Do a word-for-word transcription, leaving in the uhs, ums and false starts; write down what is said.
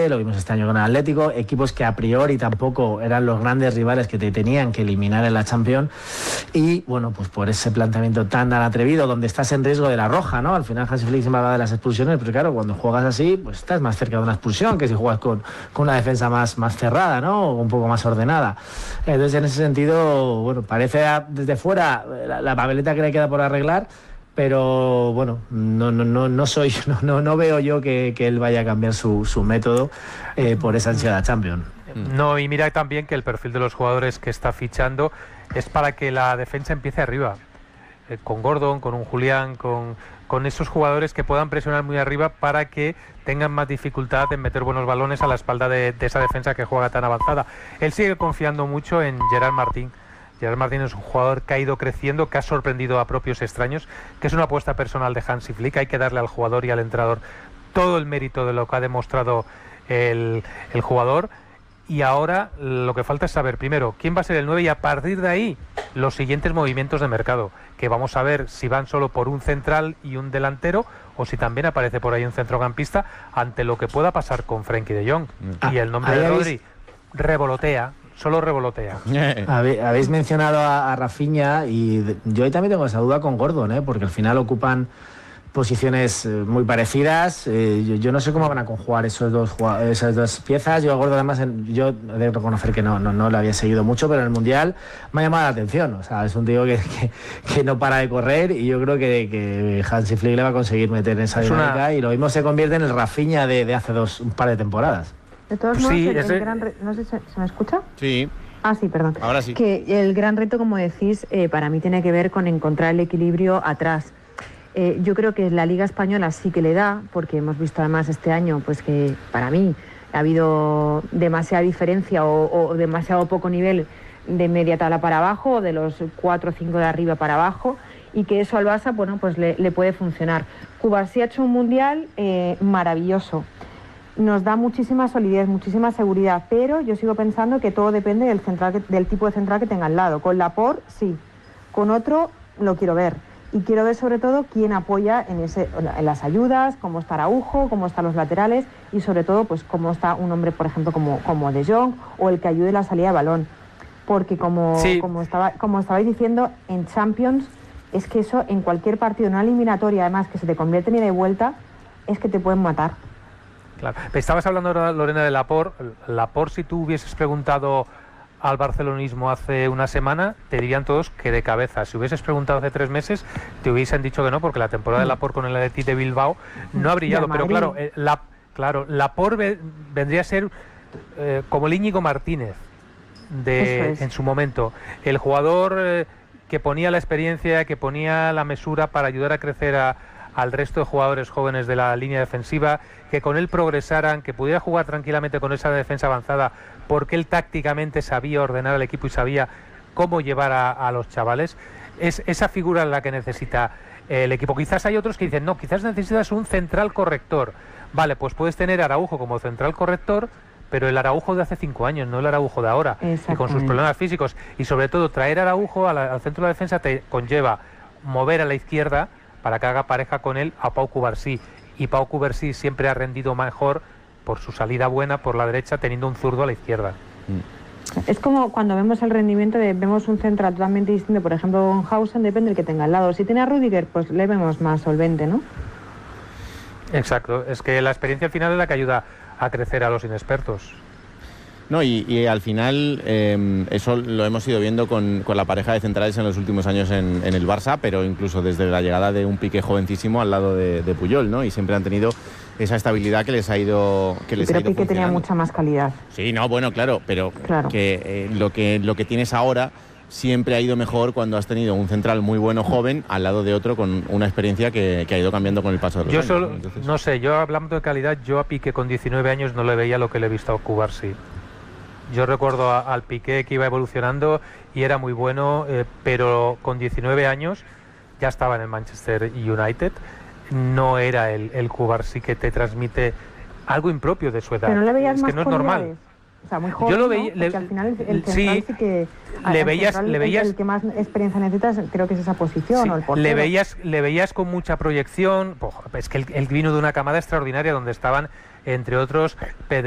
lo vimos este año con el Atlético, equipos que a priori tampoco eran los grandes rivales que te tenían que eliminar en la Champions, y bueno, pues por ese planteamiento tan, tan atrevido, donde estás en riesgo de la roja, ¿no? Al final Hansi Flick siempre habla de las expulsiones, pero claro, cuando juegas así, pues estás más cerca de una expulsión que si juegas con, con una defensa más, más cerrada, ¿no? O un poco más ordenada. Entonces, en ese sentido, bueno, parece a, desde fuera la, la papeleta que le queda por arreglar, pero bueno, no, no, no, no soy, no, no, no veo yo que, que él vaya a cambiar su, su método eh, por esa ansiedad Champions. No, y mira también que el perfil de los jugadores que está fichando es para que la defensa empiece arriba, eh, con Gordon, con un Julián, con, con esos jugadores que puedan presionar muy arriba para que tengan más dificultad en meter buenos balones a la espalda de, de esa defensa que juega tan avanzada. Él sigue confiando mucho en Gerard Martín. Gerard Martín es un jugador que ha ido creciendo, que ha sorprendido a propios extraños, que es una apuesta personal de Hansi Flick. Hay que darle al jugador y al entrenador todo el mérito de lo que ha demostrado el, el jugador. Y ahora lo que falta es saber, primero, quién va a ser el nueve y a partir de ahí los siguientes movimientos de mercado, que vamos a ver si van solo por un central y un delantero o si también aparece por ahí un centrocampista ante lo que pueda pasar con Frenkie de Jong. Ah, y el nombre de Rodri revolotea. Solo revolotea. Habéis mencionado a, a Rafinha y yo ahí también tengo esa duda con Gordon, ¿eh? Porque al final ocupan posiciones eh, muy parecidas. Eh, yo, yo no sé cómo van a conjugar esos dos, esas dos piezas. Yo a Gordon además, en, yo debo reconocer que no, no, no lo había seguido mucho, pero en el Mundial me ha llamado la atención. O sea, es un tío que, que, que no para de correr y yo creo que, que Hansi Flick le va a conseguir meter en esa dinámica una... y lo mismo se convierte en el Rafinha de, de hace dos, un par de temporadas. De todos modos, sí, el, ese... el gran re... no sé, ¿se, ¿se me escucha? Sí. Ah, sí, perdón. Ahora sí. Que el gran reto, como decís, eh, para mí tiene que ver con encontrar el equilibrio atrás. Eh, yo creo que la Liga Española sí que le da, porque hemos visto además este año, pues que para mí ha habido demasiada diferencia o, o demasiado poco nivel de media tabla para abajo, o de los cuatro o cinco de arriba para abajo, y que eso al Barça, bueno, pues le, le puede funcionar. Cubarsí ha hecho un mundial eh, maravilloso. Nos da muchísima solidez, muchísima seguridad, pero yo sigo pensando que todo depende del, central que, del tipo de central que tenga al lado. Con Laporte, sí. Con otro, lo quiero ver. Y quiero ver sobre todo quién apoya en, ese, en las ayudas, cómo está Araujo, cómo están los laterales y sobre todo pues cómo está un hombre, por ejemplo, como, como De Jong o el que ayude la salida de balón. Porque como, sí. como, estaba, como estabais diciendo, en Champions es que eso en cualquier partido, en una eliminatoria además que se te convierte en ida y vuelta, es que te pueden matar. Claro. Estabas hablando, Lorena, de Laporte. Laporte, si tú hubieses preguntado al barcelonismo hace una semana, te dirían todos que de cabeza. Si hubieses preguntado hace tres meses, te hubiesen dicho que no, porque la temporada de Laporte con el Athletic de Bilbao no ha brillado. Pero claro, eh, la, claro Laporte vendría a ser eh, como el Íñigo Martínez de, es. en su momento. El jugador eh, que ponía la experiencia, que ponía la mesura para ayudar a crecer a al resto de jugadores jóvenes de la línea defensiva, que con él progresaran, que pudiera jugar tranquilamente con esa defensa avanzada, porque él tácticamente sabía ordenar al equipo y sabía cómo llevar a, a los chavales. Es esa figura la que necesita el equipo. Quizás hay otros que dicen, no, quizás necesitas un central corrector. Vale, pues puedes tener a Araujo como central corrector, pero el Araujo de hace cinco años, no el Araujo de ahora, y con sus problemas físicos. Y sobre todo, traer a Araujo a la, al centro de la defensa te conlleva mover a la izquierda para que haga pareja con él a Pau Cubarsí. Y Pau Cubarsí siempre ha rendido mejor por su salida buena por la derecha, teniendo un zurdo a la izquierda. Es como cuando vemos el rendimiento de vemos un central totalmente distinto, por ejemplo, Bonhausen, depende del que tenga al lado. Si tiene a Rüdiger, pues le vemos más solvente, ¿no? Exacto, es que la experiencia al final es la que ayuda a crecer a los inexpertos. No, y, y al final eh, eso lo hemos ido viendo con, con la pareja de centrales en los últimos años en, en el Barça, pero incluso desde la llegada de un Piqué jovencísimo al lado de, de Puyol, ¿no? Y siempre han tenido esa estabilidad que les ha ido que les pero ha ido Piqué tenía mucha más calidad. Sí, no, bueno, claro, pero claro. que eh, lo que lo que tienes ahora siempre ha ido mejor cuando has tenido un central muy bueno joven al lado de otro con una experiencia que, que ha ido cambiando con el paso de los yo años. Solo, ¿no? Entonces... no sé, yo hablando de calidad, yo a Piqué con diecinueve años no le veía lo que le he visto a Cubarsí. Yo recuerdo a, al Piqué que iba evolucionando y era muy bueno, eh, pero con diecinueve años ya estaba en el Manchester United. No era el, el Cubarsí que te transmite algo impropio de su edad. Pero no le veías es más que no es cualidades. normal. O sea, muy joven, yo lo ¿no? veía, le, al final el, el central sí, sí que le veías, central, le veías, el, el que más experiencia necesitas, creo que es esa posición, sí, o el portero. Le veías, le veías con mucha proyección. Es que él, él vino de una camada extraordinaria donde estaban, entre otros, Pedro